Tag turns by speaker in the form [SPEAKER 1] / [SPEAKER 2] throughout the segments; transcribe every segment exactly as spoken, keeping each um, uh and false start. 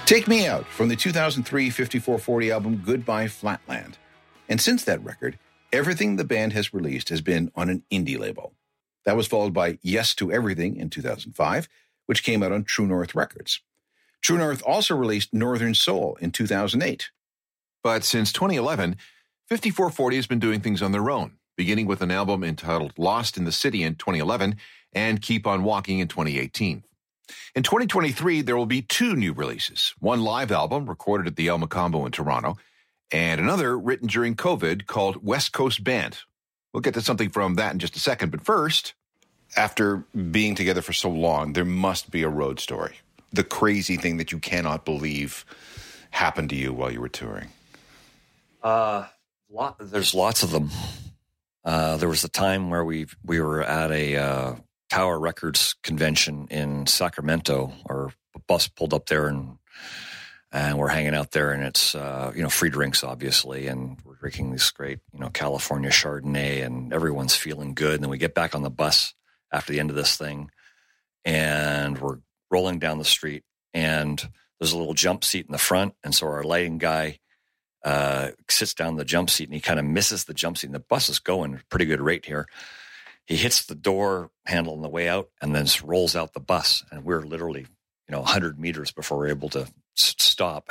[SPEAKER 1] Take Me Out from the two thousand three fifty-four forty album Goodbye Flatland. And since that record, everything the band has released has been on an indie label. That was followed by Yes to Everything in two thousand five, which came out on True North Records. True North also released Northern Soul in two thousand eight. But since twenty eleven, fifty-four forty has been doing things on their own, beginning with an album entitled Lost in the City in twenty eleven and Keep on Walking in twenty eighteen. In twenty twenty-three, there will be two new releases, one live album recorded at the El Macombo in Toronto, and another written during COVID called West Coast Band. We'll get to something from that in just a second, but first, after being together for so long, there must be a road story. The crazy thing that you cannot believe happened to you while you were touring.
[SPEAKER 2] Uh, lot, there's lots of them. Uh, there was a time where we we were at a uh, Tower Records convention in Sacramento. Our bus pulled up there, and and we're hanging out there, and it's uh, you know free drinks, obviously, and we're drinking this great you know California Chardonnay, and everyone's feeling good. And then we get back on the bus after the end of this thing, and we're rolling down the street, and there's a little jump seat in the front, and so our lighting guy uh, sits down the jump seat, and he kind of misses the jump seat, and the bus is going at a pretty good rate here. He hits the door handle on the way out, and then rolls out the bus, and we're literally, you know, one hundred meters before we're able to s- stop.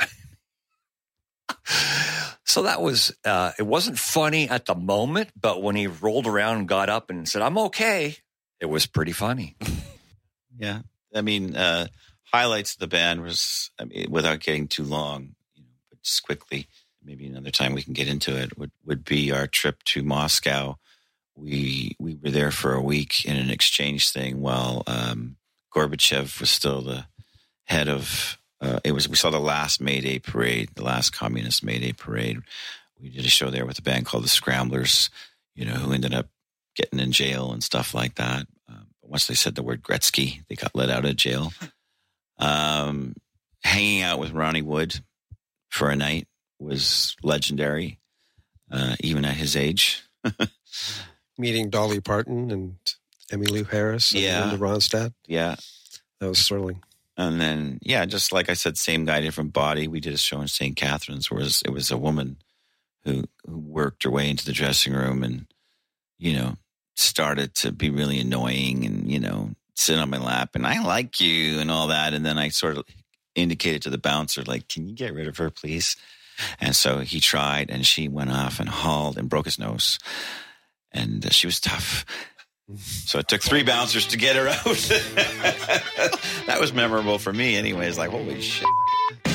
[SPEAKER 2] So that was, uh, it wasn't funny at the moment, but when he rolled around and got up and said, "I'm okay," it was pretty funny.
[SPEAKER 3] Yeah. I mean, uh, highlights of the band was, I mean, without getting too long, you know, but just quickly, maybe another time we can get into it, would, would be our trip to Moscow. We we were there for a week in an exchange thing while um, Gorbachev was still the head of, uh, it was, we saw the last May Day parade, the last communist May Day parade. We did a show there with a band called the Scramblers, you know, who ended up getting in jail and stuff like that. Um, but once they said the word Gretzky, they got let out of jail. Um, hanging out with Ronnie Wood for a night was legendary, uh, even at his age.
[SPEAKER 4] Meeting Dolly Parton and Emmylou Harris and
[SPEAKER 3] Yeah.
[SPEAKER 4] Linda Ronstadt.
[SPEAKER 3] Yeah.
[SPEAKER 4] That was thrilling.
[SPEAKER 3] And then, yeah, just like I said, same guy, different body. We did a show in Saint Catharines where it was, it was a woman who, who worked her way into the dressing room and, you know, started to be really annoying and, you know, sit on my lap and I like you and all that. And then I sort of indicated to the bouncer, like, can you get rid of her, please? And so he tried and she went off and hauled and broke his nose. And uh, she was tough. So it took three bouncers to get her out. That was memorable for me anyways. Like, holy shit.